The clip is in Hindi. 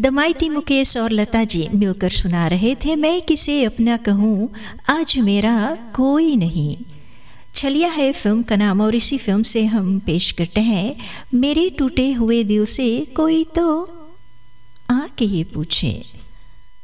दमाइती मुकेश और लता जी मिलकर सुना रहे थे मैं किसे अपना कहूँ आज मेरा कोई नहीं। छलिया है फिल्म का नाम और इसी फिल्म से हम पेश करते हैं मेरे टूटे हुए दिल से कोई तो आके ये पूछे।